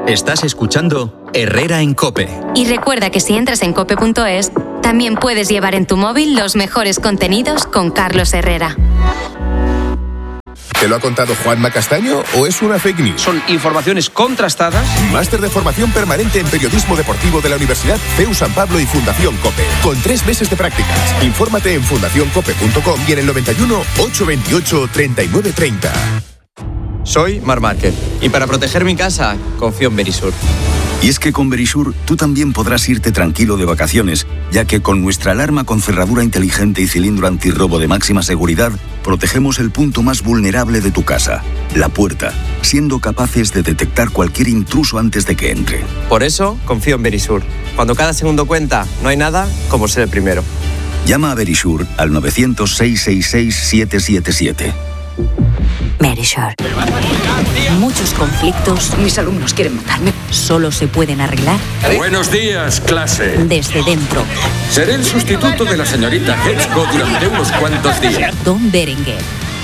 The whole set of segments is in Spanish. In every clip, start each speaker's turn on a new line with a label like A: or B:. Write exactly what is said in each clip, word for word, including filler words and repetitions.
A: Estás escuchando Herrera en COPE.
B: Y recuerda que si entras en cope punto es, también puedes llevar en tu móvil los mejores contenidos con Carlos Herrera.
C: ¿Te lo ha contado Juanma Castaño o es una fake news?
D: Son informaciones contrastadas.
C: Máster de formación permanente en periodismo deportivo de la Universidad C E U San Pablo y Fundación COPE. Con tres meses de prácticas. Infórmate en fundación cope punto com y en el noventa y uno, ochocientos veintiocho, treinta y nueve treinta.
E: Soy Mar Márquez y para proteger mi casa confío en Verisur.
F: Y es que con Verisur tú también podrás irte tranquilo de vacaciones, ya que con nuestra alarma con cerradura inteligente y cilindro antirrobo de máxima seguridad, protegemos el punto más vulnerable de tu casa, la puerta, siendo capaces de detectar cualquier intruso antes de que entre.
E: Por eso confío en Verisur. Cuando cada segundo cuenta, no hay nada como ser el primero.
F: Llama a Verisur al novecientos, seiscientos sesenta y seis, setecientos setenta y siete.
G: Verisur. Muchos conflictos.
H: Mis alumnos quieren matarme.
G: Solo se pueden arreglar.
I: Buenos días, clase.
G: Desde dentro.
I: Seré el sustituto de la señorita Hetzko durante unos cuantos días.
G: Don Berenguer.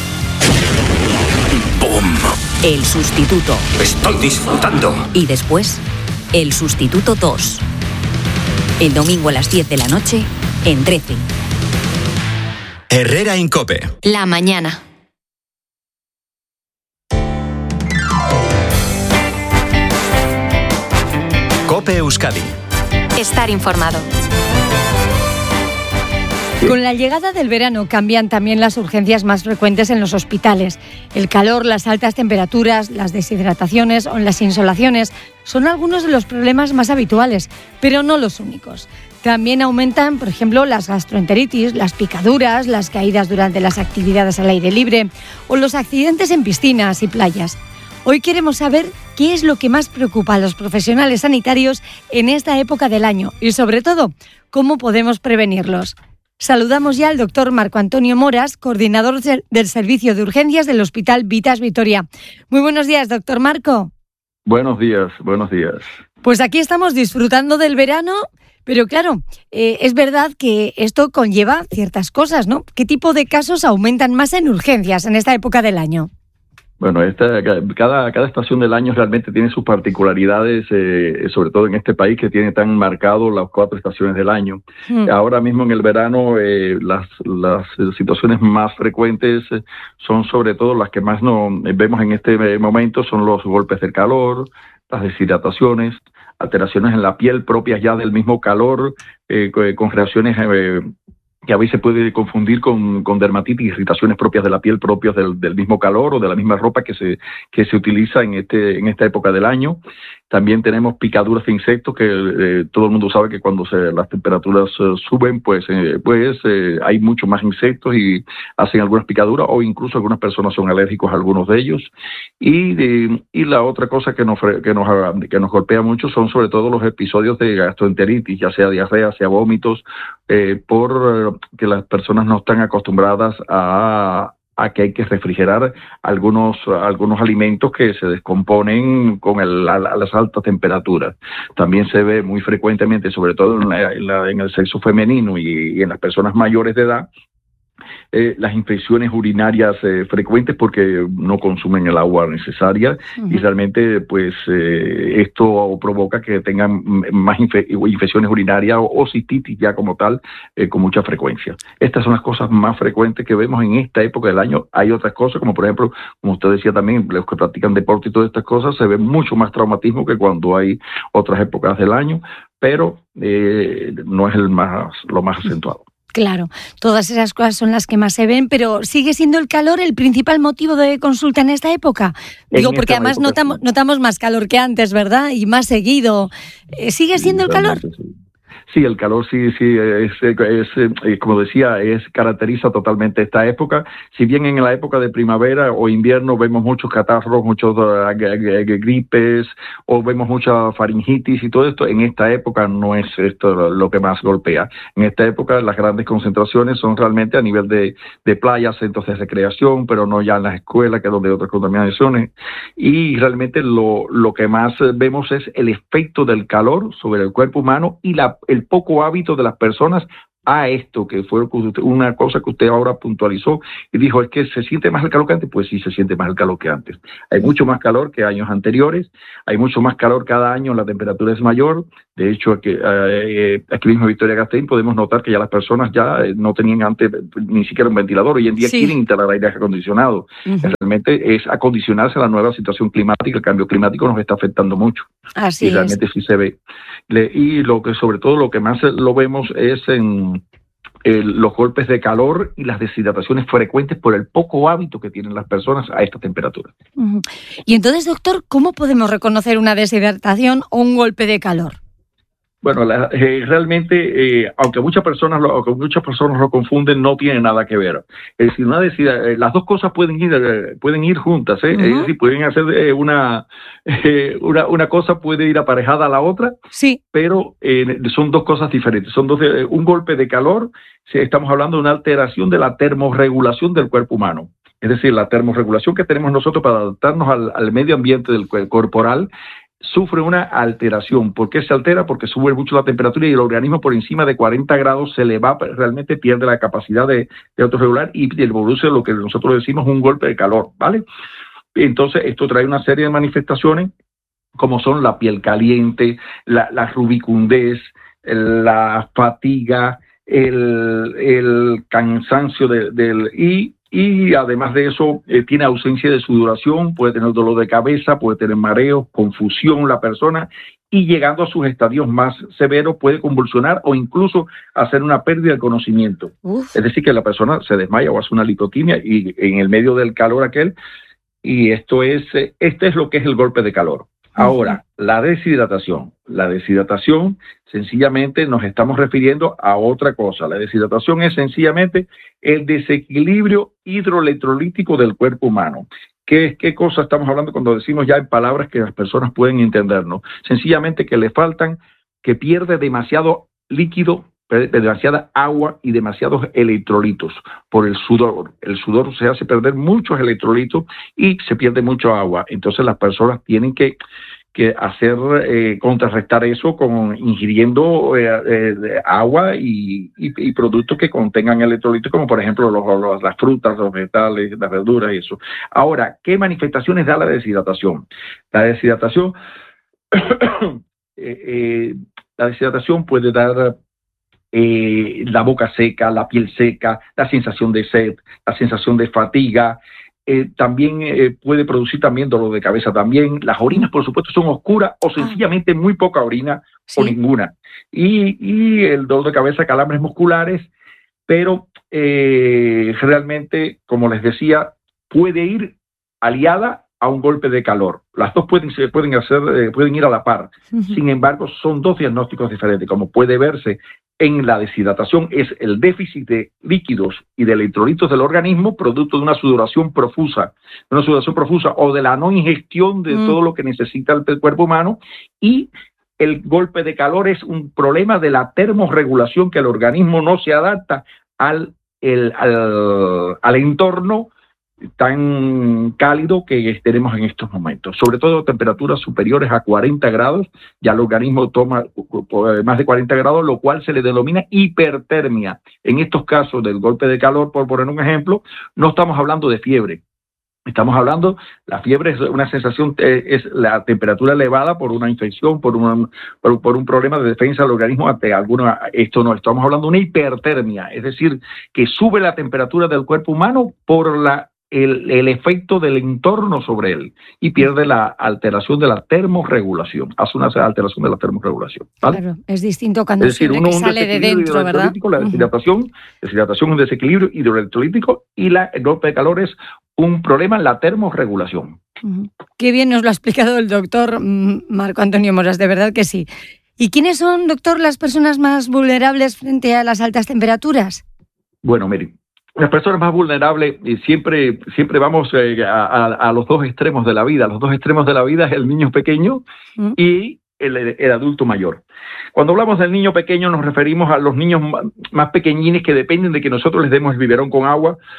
I: ¡Bum!
G: El sustituto.
I: Estoy disfrutando.
G: Y después, el sustituto dos. El domingo a las diez de la noche, en trece.
A: Herrera en COPE.
B: La mañana.
A: COPE Euskadi.
B: Estar informado.
J: Con la llegada del verano cambian también las urgencias más frecuentes en los hospitales. El calor, las altas temperaturas, las deshidrataciones o las insolaciones son algunos de los problemas más habituales, pero no los únicos. También aumentan, por ejemplo, las gastroenteritis, las picaduras, las caídas durante las actividades al aire libre o los accidentes en piscinas y playas. Hoy queremos saber qué es lo que más preocupa a los profesionales sanitarios en esta época del año y, sobre todo, cómo podemos prevenirlos. Saludamos ya al doctor Marco Antonio Moras, coordinador del Servicio de Urgencias del Hospital Vitas Vitoria. Muy buenos días, doctor Marco.
K: Buenos días, buenos días.
J: Pues aquí estamos disfrutando del verano, pero claro, eh, es verdad que esto conlleva ciertas cosas, ¿no? ¿Qué tipo de casos aumentan más en urgencias en esta época del año?
K: Bueno, esta, cada, cada estación del año realmente tiene sus particularidades, eh, sobre todo en este país que tiene tan marcado las cuatro estaciones del año. Mm. Ahora mismo en el verano eh, las, las situaciones más frecuentes son sobre todo las que más no vemos en este momento, son los golpes del calor, las deshidrataciones, alteraciones en la piel propias ya del mismo calor, eh, con reacciones eh, que a veces puede confundir con, con dermatitis, irritaciones propias de la piel, propias del, del mismo calor o de la misma ropa que se que se utiliza en este en esta época del año. También tenemos picaduras de insectos, que eh, todo el mundo sabe que cuando se, las temperaturas eh, suben, pues eh, pues eh, hay mucho más insectos y hacen algunas picaduras, o incluso algunas personas son alérgicos a algunos de ellos. Y de, y la otra cosa que nos que nos que nos golpea mucho son sobre todo los episodios de gastroenteritis, ya sea diarrea, sea vómitos, eh, por eh, que las personas no están acostumbradas a a que hay que refrigerar algunos algunos alimentos que se descomponen con el, a, a las altas temperaturas. También se ve muy frecuentemente, sobre todo en, la, en, la, en el sexo femenino y, y en las personas mayores de edad, Eh, las infecciones urinarias eh, frecuentes porque no consumen el agua necesaria. Uh-huh. Y realmente pues eh, esto provoca que tengan más infe- infecciones urinarias o, o cistitis ya como tal eh, con mucha frecuencia. Estas son las cosas más frecuentes que vemos en esta época del año. Hay otras cosas, como por ejemplo, como usted decía también, los que practican deporte y todas estas cosas, se ve mucho más traumatismo que cuando hay otras épocas del año, pero eh, no es el más lo más acentuado.
J: Claro, todas esas cosas son las que más se ven, pero ¿sigue siendo el calor el principal motivo de consulta en esta época? Digo, porque además época, notamos, notamos más calor que antes, ¿verdad? Y más seguido. ¿Sigue siendo sí, el calor?
K: Sí. Sí, el calor sí, sí, es, es, es, como decía, es caracteriza totalmente esta época. Si bien en la época de primavera o invierno vemos muchos catarros, muchos uh, gripes, o vemos mucha faringitis y todo esto, en esta época no es esto lo que más golpea. En esta época las grandes concentraciones son realmente a nivel de, de playas, centros de recreación, pero no ya en las escuelas, que es donde hay otras contaminaciones. Y realmente lo, lo que más vemos es el efecto del calor sobre el cuerpo humano y la el poco hábito de las personas a esto, que fue una cosa que usted ahora puntualizó y dijo, es que se siente más el calor que antes. Pues sí, se siente más el calor que antes. Hay mucho más calor que años anteriores, hay mucho más calor cada año, la temperatura es mayor. De hecho, aquí, eh, aquí mismo en Vitoria-Gasteiz podemos notar que ya las personas ya no tenían antes ni siquiera un ventilador, hoy en día sí quieren instalar aire acondicionado. Uh-huh. Realmente es acondicionarse a la nueva situación climática, el cambio climático nos está afectando mucho.
J: Así
K: y realmente
J: es.
K: sí se ve. Le, y lo que sobre todo lo que más lo vemos es en el, los golpes de calor y las deshidrataciones frecuentes por el poco hábito que tienen las personas a esta temperatura.
J: Uh-huh. Y entonces, doctor, ¿cómo podemos reconocer una deshidratación o un golpe de calor?
K: Bueno, la, eh, realmente, eh, aunque muchas personas lo, aunque muchas personas lo confunden, no tiene nada que ver. Es decir, una decida, eh, las dos cosas pueden ir eh, pueden ir juntas, ¿eh? Uh-huh. Es decir, pueden hacer eh, una, eh, una una cosa puede ir aparejada a la otra,
J: sí,
K: pero eh, son dos cosas diferentes. Son dos, eh, un golpe de calor, si estamos hablando de una alteración de la termorregulación del cuerpo humano. Es decir, la termorregulación que tenemos nosotros para adaptarnos al, al medio ambiente del corporal sufre una alteración. ¿Por qué se altera? Porque sube mucho la temperatura y el organismo por encima de cuarenta grados se le va, realmente pierde la capacidad de, de autorregular y produce lo que nosotros decimos un golpe de calor, ¿vale? Entonces esto trae una serie de manifestaciones como son la piel caliente, la, la rubicundez, la fatiga, el, el cansancio de, del y Y además de eso, eh, tiene ausencia de sudoración, puede tener dolor de cabeza, puede tener mareos, confusión la persona, y llegando a sus estadios más severos puede convulsionar o incluso hacer una pérdida de conocimiento. Uf. Es decir, que la persona se desmaya o hace una lipotimia y en el medio del calor aquel, y esto es, este es lo que es el golpe de calor. Ahora, la deshidratación. La deshidratación, sencillamente nos estamos refiriendo a otra cosa. La deshidratación es sencillamente el desequilibrio hidroelectrolítico del cuerpo humano. ¿Qué, qué cosa estamos hablando cuando decimos ya en palabras que las personas pueden entendernos? Sencillamente que le faltan, que pierde demasiado líquido, demasiada agua y demasiados electrolitos por el sudor. El sudor se hace perder muchos electrolitos y se pierde mucho agua. Entonces las personas tienen que, que hacer, eh, contrarrestar eso con ingiriendo eh, eh, agua y, y, y productos que contengan electrolitos, como por ejemplo los, los, las frutas, los vegetales, las verduras y eso. Ahora, ¿qué manifestaciones da la deshidratación? La deshidratación, eh, eh, la deshidratación puede dar Eh, la boca seca, la piel seca, la sensación de sed, la sensación de fatiga, eh, también eh, puede producir también dolor de cabeza también. Las orinas, por supuesto, son oscuras o sencillamente muy poca orina ¿sí? o ninguna. Y, y el dolor de cabeza, calambres musculares, pero eh, realmente, como les decía, puede ir aliada a un golpe de calor. Las dos pueden, se pueden, hacer, eh, pueden ir a la par. Uh-huh. Sin embargo, son dos diagnósticos diferentes. Como puede verse en la deshidratación, es el déficit de líquidos y de electrolitos del organismo producto de una sudoración profusa, una sudoración profusa o de la no ingestión de uh-huh. todo lo que necesita el cuerpo humano. Y el golpe de calor es un problema de la termorregulación, que el organismo no se adapta al, el, al, al entorno tan cálido que tenemos en estos momentos, sobre todo temperaturas superiores a cuarenta grados, ya el organismo toma más de cuarenta grados, lo cual se le denomina hipertermia. En estos casos del golpe de calor, por poner un ejemplo, no estamos hablando de fiebre, estamos hablando, la fiebre es una sensación, es la temperatura elevada por una infección, por, una, por, por un problema de defensa del organismo ante alguna, esto no, estamos hablando de una hipertermia, es decir, que sube la temperatura del cuerpo humano por la El, el efecto del entorno sobre él y pierde la alteración de la termorregulación, hace una alteración de la termorregulación, ¿vale?
J: Claro, es distinto cuando
K: es decir, uno,
J: que sale de dentro, ¿verdad?
K: La deshidratación, uh-huh. deshidratación es un desequilibrio hidroelectrolítico y la, el golpe de calor es un problema en la termorregulación.
J: Uh-huh. Qué bien nos lo ha explicado el doctor Marco Antonio Moras, de verdad que sí. ¿Y quiénes son, doctor, las personas más vulnerables frente a las altas temperaturas?
K: Bueno, mire, las personas más vulnerables, y siempre, siempre vamos eh, a, a, a los dos extremos de la vida. Los dos extremos de la vida es el niño pequeño mm. y el, el adulto mayor. Cuando hablamos del niño pequeño nos referimos a los niños más pequeñines que dependen de que nosotros les demos el biberón con agua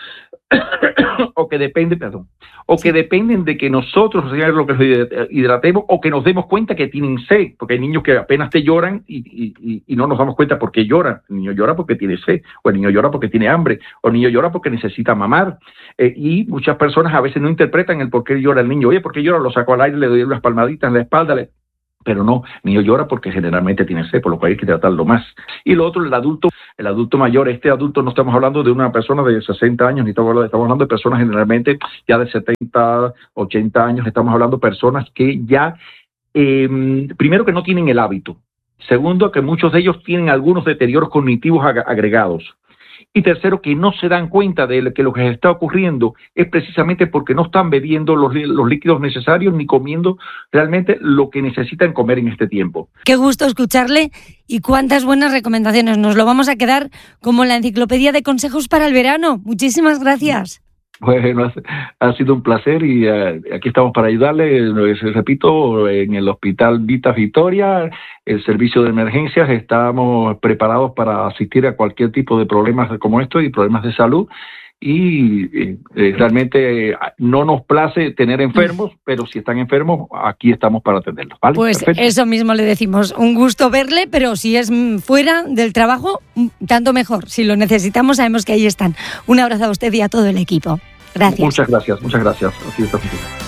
K: o que depende, perdón, o que dependen de que nosotros señores, lo que los hidratemos o que nos demos cuenta que tienen sed, porque hay niños que apenas te lloran y, y, y no nos damos cuenta por qué lloran. El niño llora porque tiene sed, o el niño llora porque tiene hambre, o el niño llora porque necesita mamar, eh, y muchas personas a veces no interpretan el por qué llora el niño. Oye, ¿por qué llora? Lo saco al aire, le doy unas palmaditas en la espalda, le... pero no, el niño llora porque generalmente tiene sed, por lo cual hay que tratarlo más. Y lo otro, el adulto, el adulto mayor, este adulto no estamos hablando de una persona de sesenta años, ni estamos hablando, estamos hablando de personas generalmente ya de setenta, ochenta años, estamos hablando de personas que ya, eh, primero que no tienen el hábito, segundo que muchos de ellos tienen algunos deterioros cognitivos ag- agregados. Y tercero, que no se dan cuenta de que lo que está ocurriendo es precisamente porque no están bebiendo los, los líquidos necesarios ni comiendo realmente lo que necesitan comer en este tiempo.
J: Qué gusto escucharle y cuántas buenas recomendaciones. Nos lo vamos a quedar como la enciclopedia de consejos para el verano. Muchísimas gracias.
K: Bueno, ha sido un placer y uh, aquí estamos para ayudarle. Les repito, en el Hospital Vita Victoria, el servicio de emergencias, estamos preparados para asistir a cualquier tipo de problemas como estos y problemas de salud. Y eh, eh, realmente eh, no nos place tener enfermos, pero si están enfermos, aquí estamos para atenderlos, ¿vale?
J: Pues perfecto. Eso mismo le decimos. Un gusto verle, pero si es fuera del trabajo, tanto mejor. Si lo necesitamos, sabemos que ahí están. Un abrazo a usted y a todo el equipo. Gracias.
K: Muchas gracias, muchas gracias. Así está.